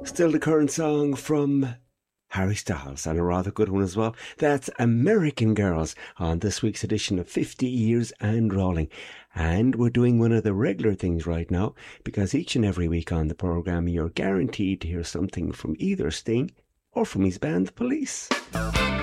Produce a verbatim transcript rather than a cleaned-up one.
Still the current song from Harry Styles, and a rather good one as well. That's American Girls on this week's edition of fifty years and Rolling. And we're doing one of the regular things right now, because each and every week on the programme you're guaranteed to hear something from either Sting or from his band The Police.